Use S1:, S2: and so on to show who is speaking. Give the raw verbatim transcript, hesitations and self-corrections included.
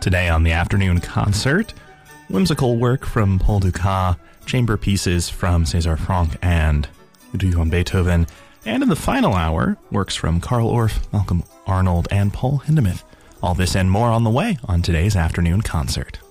S1: Today on the afternoon concert, whimsical work from Paul Dukas, chamber pieces from César Franck and Ludwig van Beethoven, and in the final hour, works from Carl Orff, Malcolm Arnold, and Paul Hindemith. All this and more on the way on today's afternoon concert.